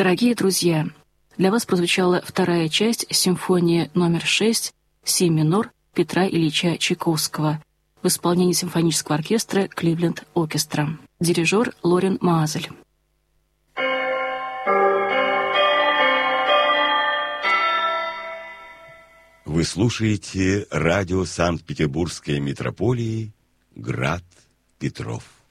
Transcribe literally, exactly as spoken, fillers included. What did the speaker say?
Дорогие друзья, для вас прозвучала вторая часть симфонии номер шесть «Си минор» Петра Ильича Чайковского в исполнении симфонического оркестра «Кливленд Оркестра». Дирижер Лорен Маазель. Вы слушаете радио Санкт-Петербургской метрополии «Град Петров».